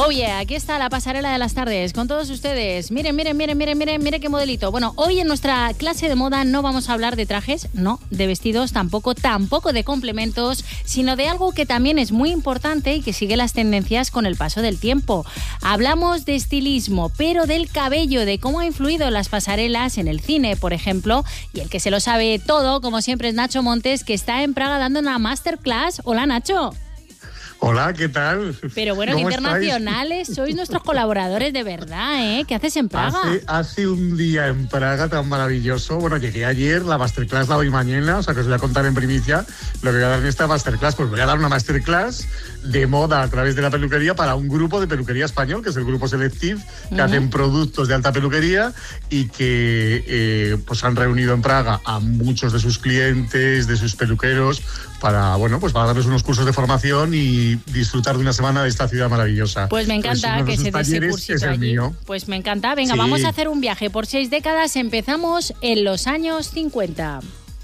Oye, aquí está la pasarela de las tardes con todos ustedes. Miren qué modelito. Bueno, hoy en nuestra clase de moda no vamos a hablar de trajes, no, de vestidos tampoco de complementos, sino de algo que también es muy importante y que sigue las tendencias con el paso del tiempo. Hablamos de estilismo, pero del cabello, de cómo ha influido las pasarelas en el cine, por ejemplo, y el que se lo sabe todo, como siempre, es Nacho Montes, que está en Praga dando una masterclass. Hola, Nacho. Hola, ¿qué tal? Pero bueno, internacionales, sois nuestros colaboradores de verdad, ¿eh? ¿Qué haces en Praga? Hace un día en Praga tan maravilloso. Bueno, llegué ayer, la masterclass la doy mañana, o sea que os voy a contar en primicia lo que voy a dar en esta masterclass. Pues voy a dar una masterclass de moda a través de la peluquería para un grupo de peluquería español, que es el grupo Selective, que hacen productos de alta peluquería y que pues han reunido en Praga a muchos de sus clientes, de sus peluqueros, para darles unos cursos de formación y disfrutar de una semana de esta ciudad maravillosa. Pues me encanta que se dé ese cursito allí. Mío. Pues me encanta. Venga, sí. Vamos a hacer un viaje por 6 décadas. Empezamos en los años 50.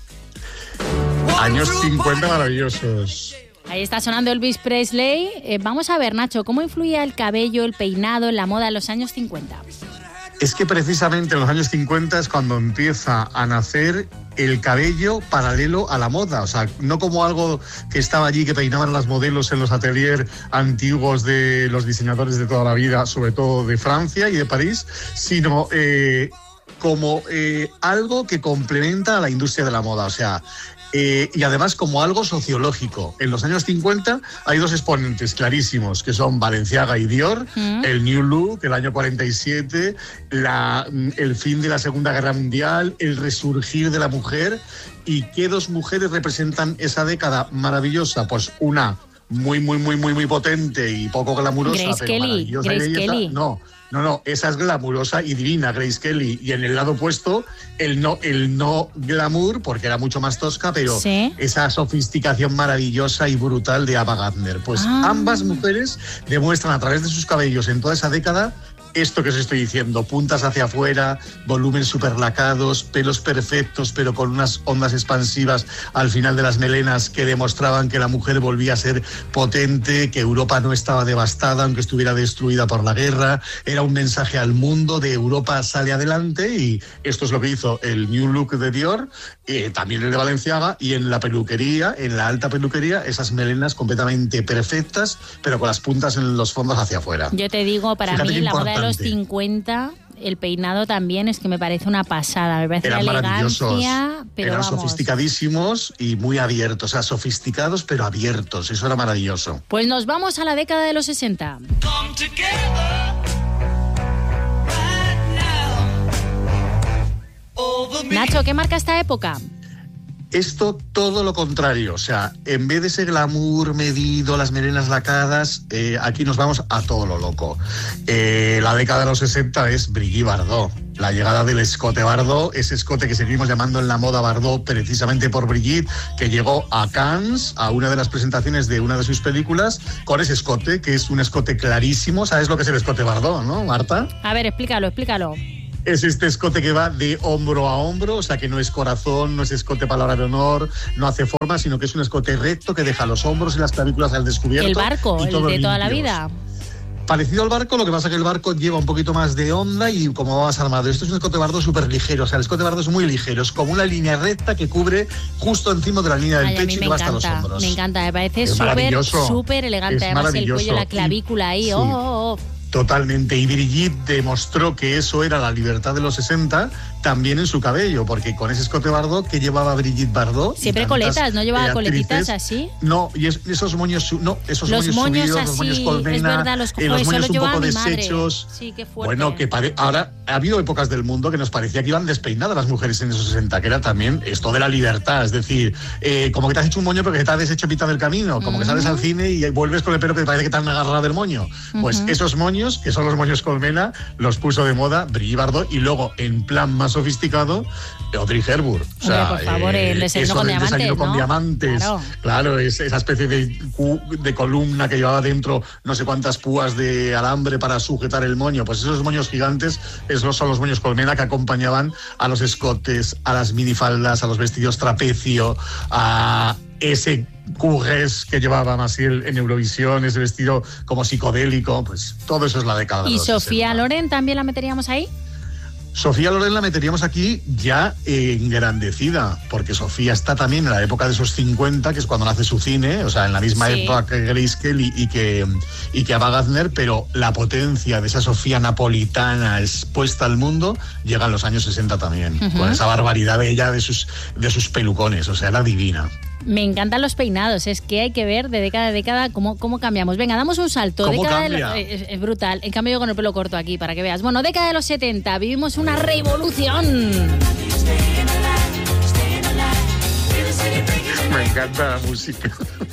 Años 50 maravillosos. Ahí está sonando Elvis Presley. Vamos a ver, Nacho, ¿cómo influía el cabello, el peinado en la moda en los años 50? Es que precisamente en los años 50 es cuando empieza a nacer el cabello paralelo a la moda, o sea, no como algo que estaba allí, que peinaban las modelos en los ateliers antiguos de los diseñadores de toda la vida, sobre todo de Francia y de París, sino como algo que complementa a la industria de la moda, o sea, y además como algo sociológico. En los años 50 hay dos exponentes clarísimos, que son Balenciaga y Dior, el New Look, el año 47, el fin de la Segunda Guerra Mundial, el resurgir de la mujer. ¿Y qué dos mujeres representan esa década maravillosa? Pues una muy potente y poco glamurosa, Grace pero Kelly, maravillosa. Grace Kelly. No, esa es glamurosa y divina, Grace Kelly. Y en el lado opuesto, el no glamour, porque era mucho más tosca, pero ¿sí? Esa sofisticación maravillosa y brutal de Ava Gardner. Pues ambas mujeres demuestran a través de sus cabellos en toda esa década esto que os estoy diciendo: puntas hacia afuera, volumen superlacados, pelos perfectos, pero con unas ondas expansivas al final de las melenas que demostraban que la mujer volvía a ser potente, que Europa no estaba devastada, aunque estuviera destruida por la guerra. Era un mensaje al mundo de Europa sale adelante, y esto es lo que hizo el New Look de Dior, también el de Balenciaga, y en la peluquería, en la alta peluquería, esas melenas completamente perfectas, pero con las puntas en los fondos hacia afuera. Yo te digo, para mí la moda de los 50, el peinado también es que me parece una pasada, me parece una elegancia, pero eran vamos, sofisticadísimos y muy abiertos, o sea, sofisticados pero abiertos, eso era maravilloso. Pues nos vamos a la década de los 60. Nacho, ¿qué marca esta época? Esto todo lo contrario, o sea, en vez de ese glamour medido, las melenas lacadas, aquí nos vamos a todo lo loco. La década de los 60 es Brigitte Bardot, la llegada del escote Bardot, ese escote que seguimos llamando en la moda Bardot precisamente por Brigitte, que llegó a Cannes, a una de las presentaciones de una de sus películas, con ese escote, que es un escote clarísimo. ¿Sabes lo que es el escote Bardot, no, Marta? A ver, explícalo. Es este escote que va de hombro a hombro, o sea que no es corazón, no es escote palabra de honor, no hace forma, sino que es un escote recto que deja los hombros y las clavículas al descubierto. El barco, el de toda la vida. Parecido al barco, lo que pasa es que el barco lleva un poquito más de onda y como va más armado. Esto es un escote Bardot súper ligero, o sea, el escote Bardot es muy ligero, es como una línea recta que cubre justo encima de la línea del pecho y que va hasta los hombros. Me encanta, me parece súper elegante, es además el cuello, la clavícula ahí, sí. Totalmente, y Brigitte demostró que eso era la libertad de los 60 también en su cabello, porque con ese escote Bardot que llevaba Brigitte Bardot, siempre coletas, ¿no llevaba coletitas así? No, y esos moños, esos los moños subidos, así, los moños colmena, es verdad, los moños un poco deshechos. Sí, qué fuerte. Bueno, ahora ha habido épocas del mundo que nos parecía que iban despeinadas las mujeres en esos 60, que era también esto de la libertad, es decir, como que te has hecho un moño porque te has deshecho a mitad del camino, como que sales al cine y vuelves con el pelo que parece que te han agarrado del moño. Pues esos moños, que son los moños colmena, los puso de moda Brigitte Bardot, y luego en plan más sofisticado Audrey Hepburn. O sea, por favor, el desayuno con diamantes, desayuno con ¿no? diamantes. Claro, esa especie de columna que llevaba dentro no sé cuántas púas de alambre para sujetar el moño. Pues esos moños gigantes, esos son los moños colmena que acompañaban a los escotes, a las minifaldas, a los vestidos trapecio, a ese Courrés que llevaba Maciel en Eurovisión, ese vestido como psicodélico, pues todo eso es la década de ¿Y los Sofía 60. Loren también la meteríamos ahí? Sofía Loren la meteríamos aquí ya engrandecida, porque Sofía está también en la época de esos 50, que es cuando nace su cine, o sea, en la misma época que Grace Kelly y que Ava Gardner, pero la potencia de esa Sofía napolitana expuesta al mundo llega en los años 60 también, con esa barbaridad de ella, de sus pelucones, o sea, era divina. Me encantan los peinados, es que hay que ver de década a década cómo cambiamos. Venga, damos un salto. ¿Cómo década cambia? Es brutal. En cambio yo con el pelo corto aquí, para que veas. Bueno, década de los 70, vivimos una revolución. Me encanta la música.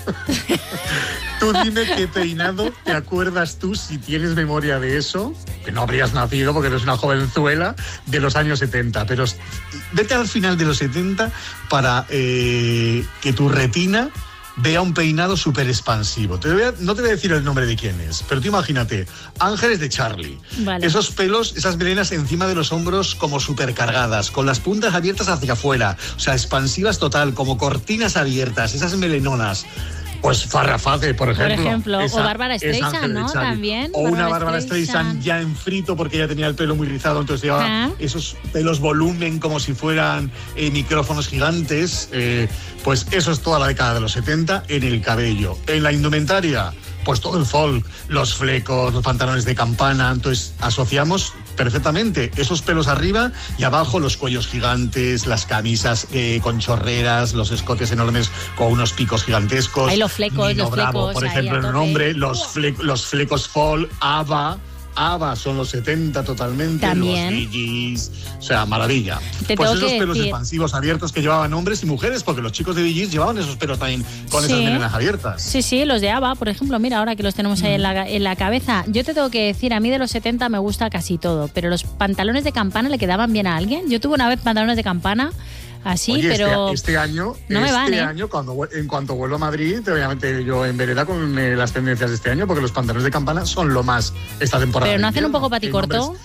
Tú dime qué peinado te acuerdas tú, si tienes memoria de eso, que no habrías nacido porque eres una jovenzuela, de los años 70, pero vete al final de los 70 para que tu retina vea un peinado súper expansivo. No te voy a decir el nombre de quién es, pero tú imagínate, Ángeles de Charlie. Vale. Esos pelos, esas melenas encima de los hombros como súper cargadas, con las puntas abiertas hacia afuera, o sea, expansivas total, como cortinas abiertas, esas melenonas. Pues Farrah Fawcett, por ejemplo. O Bárbara Streisand, ¿no? También. O una Bárbara Streisand ya en frito porque ella tenía el pelo muy rizado, entonces llevaba esos pelos volumen como si fueran micrófonos gigantes. Pues eso es toda la década de los 70 en el cabello. En la indumentaria, pues todo el folk, los flecos, los pantalones de campana. Entonces asociamos perfectamente esos pelos arriba y abajo los cuellos gigantes, las camisas con chorreras, los escotes enormes con unos picos gigantescos. Ahí los flecos, Nino Bravo, por ahí ejemplo, a el tope. nombre, los flecos folk, ABBA son los 70 totalmente, También. los Bee Gees, o sea, maravilla. Te Pues tengo esos que pelos decir- expansivos abiertos que llevaban hombres y mujeres, porque los chicos de Bee Gees llevaban esos pelos también con esas melenas abiertas. Sí, los de ABBA, por ejemplo, mira, ahora que los tenemos ahí en la cabeza. Yo te tengo que decir, a mí de los 70 me gusta casi todo, pero los pantalones de campana le quedaban bien a alguien. Yo tuve una vez pantalones de campana así, Oye, pero este año, no me van, ¿eh? año en cuanto vuelvo a Madrid, te voy a meter yo en vereda con las tendencias de este año, porque los pantalones de campana son lo más esta temporada. Pero no de hacen un invierno. poco paticorto.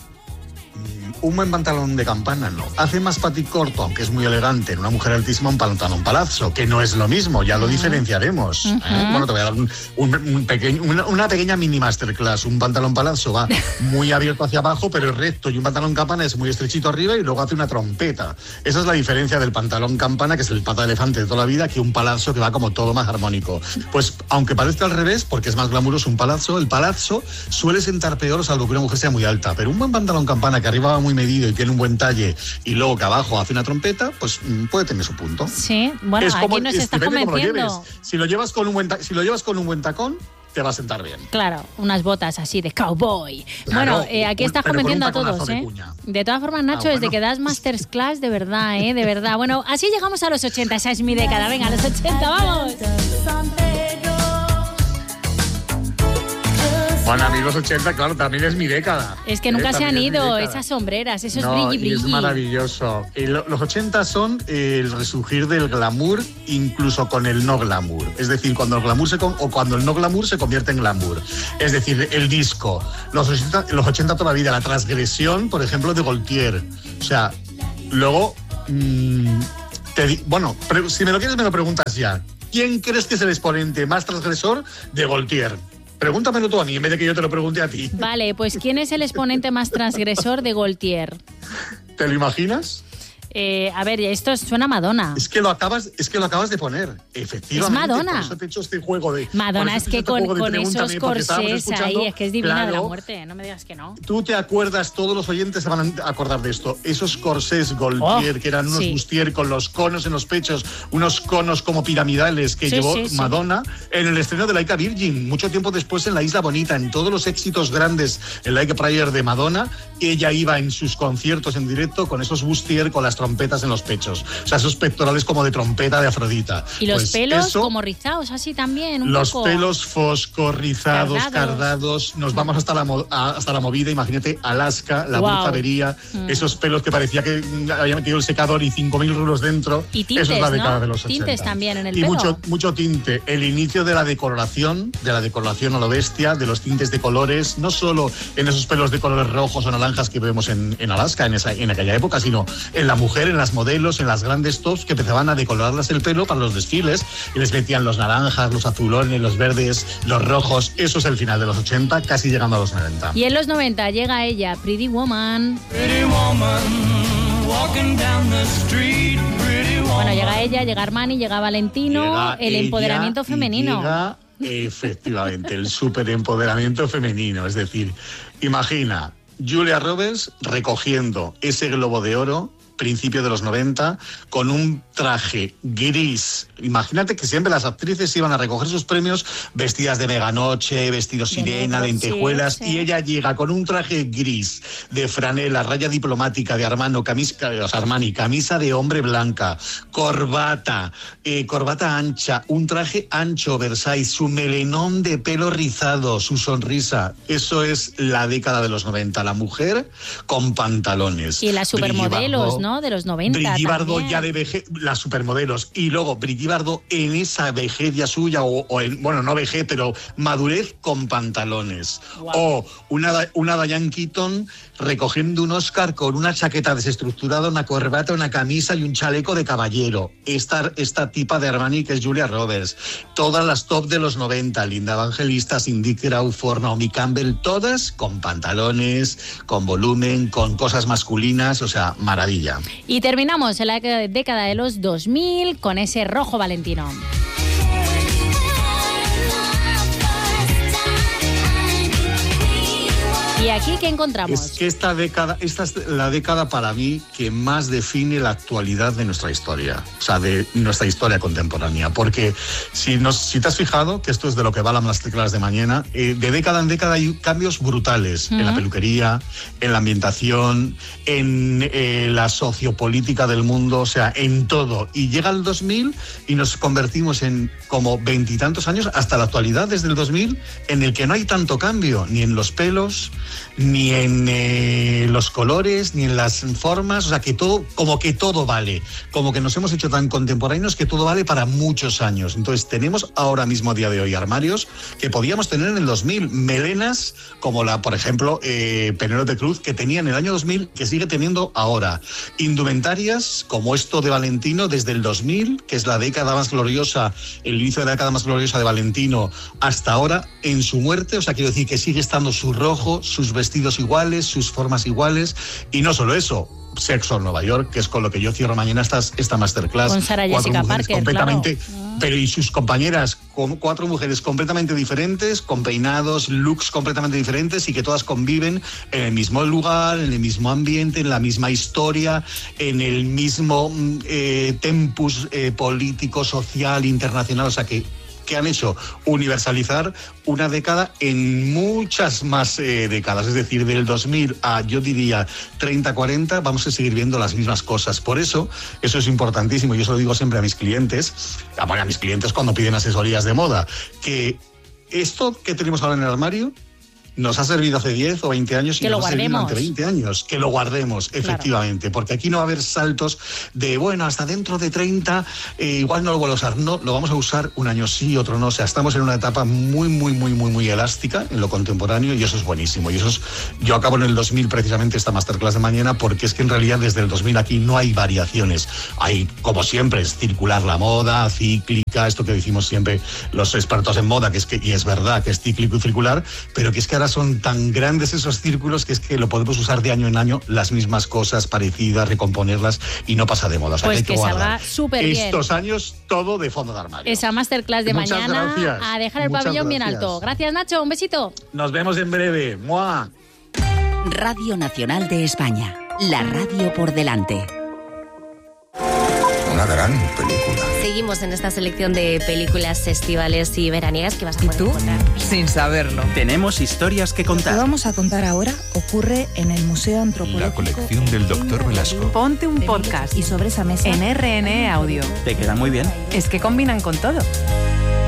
Un buen pantalón de campana no. Hace más paticorto, aunque es muy elegante, en una mujer altísima, un pantalón palazzo, que no es lo mismo, ya lo diferenciaremos. Bueno, te voy a dar una pequeña mini masterclass. Un pantalón palazzo va muy abierto hacia abajo, pero es recto, y un pantalón campana es muy estrechito arriba y luego hace una trompeta. Esa es la diferencia del pantalón campana, que es el pata de elefante de toda la vida, que un palazzo que va como todo más armónico. Pues, aunque parezca al revés, porque es más glamuroso un palazzo, el palazzo suele sentar peor, salvo que una mujer sea muy alta, pero un buen pantalón campana que arriba va muy medido y tiene un buen talle y luego que abajo hace una trompeta, pues puede tener su punto. Sí, bueno, Es como- aquí nos es- está depende cómo lo convenciendo. lleves. Si lo llevas con un buen tacón, te va a sentar bien. Claro, unas botas así de cowboy. Claro, bueno, aquí estás pero con convenciendo un a todos, taconazo de ¿eh? cuña. De todas formas, Nacho, bueno. desde que das masterclass, de verdad, ¿eh? De verdad. Bueno, así llegamos a los 80, esa es mi década. Venga, a los 80, vamos. Bueno, a mí los 80, claro, también es mi década. Es que nunca se han También es mi ido década. esas sombreras, esos No, brilli y es brilli. maravilloso. Los 80 son el resurgir del glamour, incluso con el no glamour. Es decir, cuando el glamour o cuando el no glamour se convierte en glamour. Es decir, el disco. Los 80 toda la vida, la transgresión, por ejemplo, de Gaultier. O sea, luego, si me lo quieres, me lo preguntas ya. ¿Quién crees que es el exponente más transgresor de Gaultier? Pregúntamelo tú a mí, en vez de que yo te lo pregunte a ti. Vale, pues ¿quién es el exponente más transgresor de Gaultier? ¿Te lo imaginas? A ver, esto suena a Madonna. Es que lo acabas de poner, efectivamente. Es Madonna. Por eso te he hecho este juego de... Madonna, por es eso te he que hecho este juego de con esos pregúntame, porque estábamos corsés escuchando, ahí, es que es divina de la claro, muerte, no me digas que no. Tú te acuerdas, todos los oyentes se van a acordar de esto, esos corsés Gaultier, que eran unos sí. bustier con los conos en los pechos, unos conos como piramidales que llevó Madonna en el estreno de Like a Virgin, mucho tiempo después en La Isla Bonita, en todos los éxitos grandes, en Like a Prayer de Madonna, ella iba en sus conciertos en directo con esos bustier con las trompetas en los pechos. O sea, esos pectorales como de trompeta de Afrodita. Y los Pues pelos eso, como rizados, así también, un los poco. pelos foscorizados, Cardados. cardados. Nos vamos hasta la movida, imagínate, Alaska, la Guau. bruja vería, esos pelos que parecía que había metido el secador y 5.000 rulos dentro. Y tintes, eso es la década ¿no? de los 80. Tintes también en el y pelo. mucho tinte. El inicio de la decoloración a lo bestia, de los tintes de colores, no solo en esos pelos de colores rojos o naranjas que vemos en Alaska en aquella época, sino en la mujer, en las modelos, en las grandes tops que empezaban a decolorarlas el pelo para los desfiles y les metían los naranjas, los azulones, los verdes, los rojos. Eso es el final de los 80, casi llegando a los 90. Y en los 90 llega ella, Pretty Woman. Pretty woman, walking down the street, pretty woman. Bueno, llega ella, llega Armani, llega Valentino, Llega el ella empoderamiento femenino. Llega, efectivamente, el superempoderamiento femenino. Es decir, imagina Julia Roberts recogiendo ese Globo de Oro, principio de los 90, con un traje gris. Imagínate que siempre las actrices iban a recoger sus premios vestidas de meganoche, vestido sirena, lentejuelas, sí. Y ella llega con un traje gris de franela, raya diplomática de Armani, camisa de hombre blanca, corbata ancha, un traje ancho Versailles, su melenón de pelo rizado, su sonrisa. Eso es la década de los 90. La mujer con pantalones. Y las supermodelos, ¿no? De los 90. Brigitte Bardot ya de vejez, las supermodelos. Y luego Brigitte Bardot en esa vejez ya suya, bueno, no vejez, pero madurez con pantalones. Wow. O una Diane Keaton recogiendo un Oscar con una chaqueta desestructurada, una corbata, una camisa y un chaleco de caballero. Esta tipa de Armani que es Julia Roberts. Todas las top de los 90, Linda Evangelista, Cindy Crawford, Naomi Campbell, todas con pantalones, con volumen, con cosas masculinas, o sea, maravilla. Y terminamos en la década de los 2000 con ese rojo Valentino. ¿Y aquí qué encontramos? Es que esta es la década para mí que más define la actualidad de nuestra historia, o sea, de nuestra historia contemporánea, porque si te has fijado, que esto es de lo que va la Masterclass de mañana, de década en década hay cambios brutales en la peluquería, en la ambientación, en la sociopolítica del mundo, o sea, en todo. Y llega el 2000 y nos convertimos en como 20 y tantos años, hasta la actualidad, desde el 2000, en el que no hay tanto cambio, ni en los pelos, ni en los colores, ni en las formas, o sea, que todo, como que todo vale, como que nos hemos hecho tan contemporáneos que todo vale para muchos años. Entonces tenemos ahora mismo, a día de hoy, armarios que podíamos tener en el 2000, melenas como la, por ejemplo, Penélope Cruz, que tenía en el año 2000, que sigue teniendo ahora, indumentarias como esto de Valentino desde el 2000, que es la década más gloriosa, el inicio de la década más gloriosa de Valentino, hasta ahora, en su muerte, o sea, quiero decir que sigue estando su rojo, sus vestidos iguales, sus formas iguales, y no solo eso, Sexo en Nueva York, que es con lo que yo cierro mañana esta masterclass. Con Sarah Jessica Parker, completamente, claro. Pero y sus compañeras, con 4 mujeres completamente diferentes, con peinados, looks completamente diferentes, y que todas conviven en el mismo lugar, en el mismo ambiente, en la misma historia, en el mismo tempus político, social, internacional, o sea que han hecho universalizar una década en muchas más décadas. Es decir, del 2000 a, yo diría, 30, 40, vamos a seguir viendo las mismas cosas. Por eso es importantísimo, yo se lo digo siempre a mis clientes cuando piden asesorías de moda, que esto que tenemos ahora en el armario nos ha servido hace 10 o 20 años y nos ha servido durante 20 años. Que lo guardemos, efectivamente, claro. Porque aquí no va a haber saltos de, bueno, hasta dentro de 30, igual no lo vuelvo a usar. No, lo vamos a usar un año sí, otro no. O sea, estamos en una etapa muy elástica en lo contemporáneo, y eso es buenísimo. Y yo acabo en el 2000 precisamente esta masterclass de mañana, porque es que en realidad desde el 2000 aquí no hay variaciones. Hay, como siempre, es circular la moda, cíclica, esto que decimos siempre los expertos en moda, y es verdad que es cíclico y circular, pero que es que ahora son tan grandes esos círculos que es que lo podemos usar de año en año, las mismas cosas parecidas, recomponerlas, y no pasa de moda. O sea, pues que salga súper bien. Estos años todo de fondo de armario. Esa masterclass de Muchas mañana, gracias. A dejar el pabellón bien alto. Gracias, Nacho, un besito. Nos vemos en breve. ¡Mua! Radio Nacional de España, la radio por delante. Una gran película. Seguimos en esta selección de películas estivales y veraniegas que vas a poder encontrar. Sin saberlo. Tenemos historias que contar. Lo que vamos a contar ahora ocurre en el Museo Antropológico. La colección del Dr. Velasco. Ponte un podcast. Y sobre esa mesa en RNE Audio. Te queda muy bien. Es que combinan con todo.